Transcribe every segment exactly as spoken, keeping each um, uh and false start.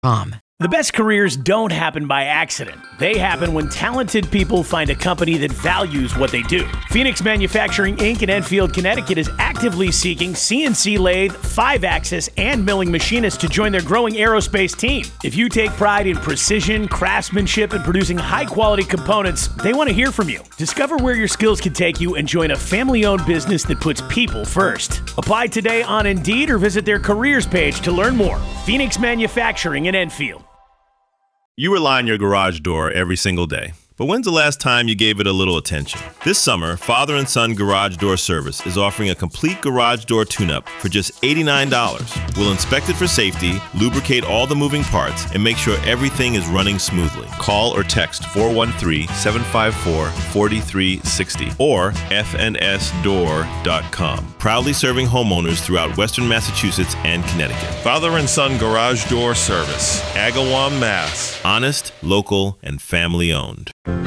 The best careers don't happen by accident. They happen when talented people find a company that values what they do. Phoenix Manufacturing, Incorporated in Enfield, Connecticut is actively seeking C N C lathe, five-axis, and milling machinists to join their growing aerospace team. If you take pride in precision, craftsmanship, and producing high-quality components, they want to hear from you. Discover where your skills can take you and join a family-owned business that puts people first. Apply today on Indeed or visit their careers page to learn more. Phoenix Manufacturing in Enfield. You rely on your garage door every single day. But when's the last time you gave it a little attention? This summer, Father and Son Garage Door Service is offering a complete garage door tune-up for just eighty-nine dollars. We'll inspect it for safety, lubricate all the moving parts, and make sure everything is running smoothly. Call or text four one three, seven five four, four three six zero or f n s door dot com. Proudly serving homeowners throughout Western Massachusetts and Connecticut. Father and Son Garage Door Service, Agawam, Mass. Honest, local, and family-owned.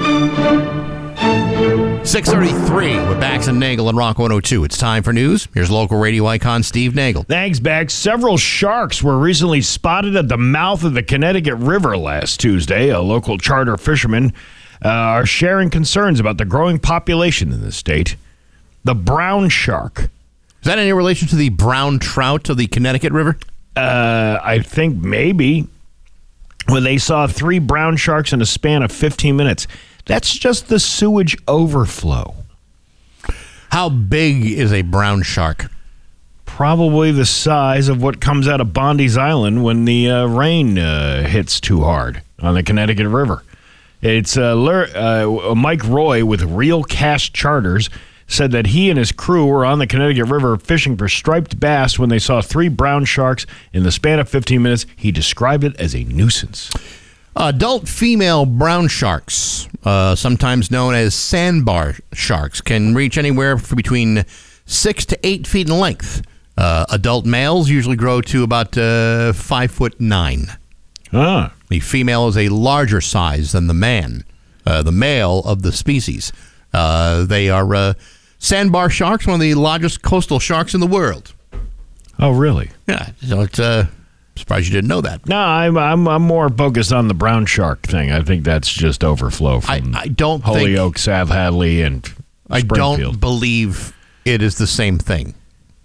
six thirty-three with Bax and Nagel and Rock one oh two. It's time for news. Here's local radio icon Steve Nagel. Thanks, Bax. Several sharks were recently spotted at the mouth of the Connecticut River last Tuesday. A local charter fishermen uh, are sharing concerns about the growing population in the state. The brown shark. Is that any relation to the brown trout of the Connecticut River? Uh, I think maybe. When they saw three brown sharks in a span of fifteen minutes. That's just the sewage overflow. How big is a brown shark? Probably the size of what comes out of Bondy's Island when the uh, rain uh, hits too hard on the Connecticut River. It's uh, uh, Mike Roy with Real Cash Charters said that he and his crew were on the Connecticut River fishing for striped bass when they saw three brown sharks in the span of fifteen minutes. He described it as a nuisance. Adult female brown sharks, uh, sometimes known as sandbar sharks, can reach anywhere from between six to eight feet in length. Uh, adult males usually grow to about uh, five foot nine. Ah. The female is a larger size than the man, uh, the male of the species. Uh, they are uh, sandbar sharks, one of the largest coastal sharks in the world. Oh, really? Yeah, so it's uh, surprised you didn't know that. No, I'm I'm I'm more focused on the brown shark thing. I think that's just overflow from I, I don't Holyoke, South Hadley, and I Springfield. don't believe it is the same thing.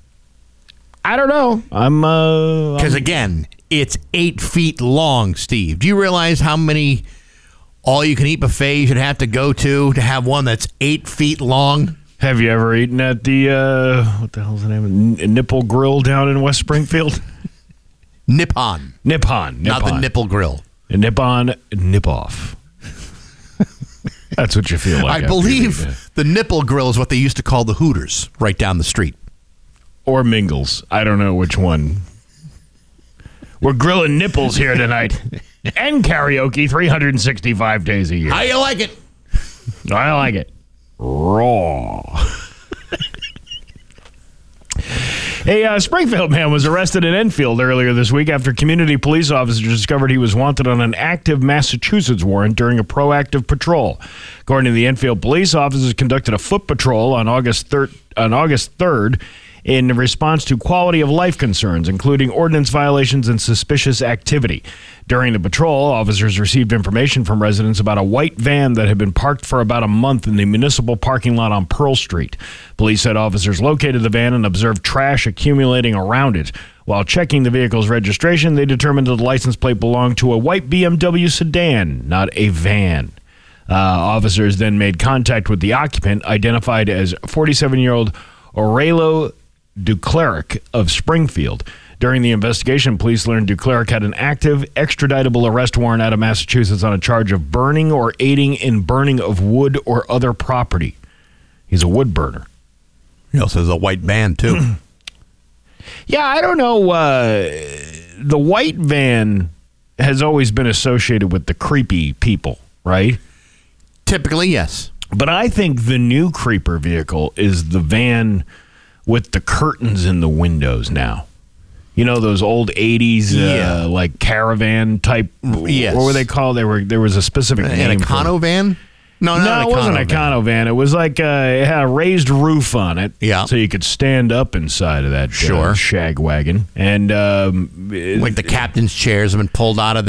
I don't know. I'm uh because again, it's eight feet long. Steve, do you realize how many all-you-can-eat buffets you'd have to go to to have one that's eight feet long? Have you ever eaten at the uh, what the hell's the name? N- Nipple Grill down in West Springfield? Nippon. Nippon. Nippon. Not the Nipple Grill. Nippon Nip Off. That's what you feel like. I believe the Nipple Grill is what they used to call the Hooters right down the street. Or Mingles. I don't know which one. We're grilling nipples here tonight. And karaoke three hundred sixty-five days a year. How you like it? I like it. Raw. A uh, Springfield man was arrested in Enfield earlier this week after community police officers discovered he was wanted on an active Massachusetts warrant during a proactive patrol. According to the Enfield police, officers conducted a foot patrol on August third, on August third in response to quality of life concerns, including ordinance violations and suspicious activity. During the patrol, officers received information from residents about a white van that had been parked for about a month in the municipal parking lot on Pearl Street. Police said officers located the van and observed trash accumulating around it. While checking the vehicle's registration, they determined that the license plate belonged to a white B M W sedan, not a van. Uh, officers then made contact with the occupant, identified as forty-seven-year-old Aurelio Ducleric of Springfield. During the investigation, police learned Ducleric had an active, extraditable arrest warrant out of Massachusetts on a charge of burning or aiding in burning of wood or other property. He's a wood burner. He also has a white van, too. Yeah, I don't know. Uh, the white van has always been associated with the creepy people, right? Typically, yes. But I think the new creeper vehicle is the van with the curtains in the windows now. You know, those old eighties, yeah. uh, like caravan type. Yes. What were they called? They were. There was a specific An name. Econo van? No, not no, an it wasn't a Econo Econo van. It was like uh, it had a raised roof on it, Yeah. so you could stand up inside of that uh, Sure. shag wagon. And um, it- Like the captain's chairs have been pulled out of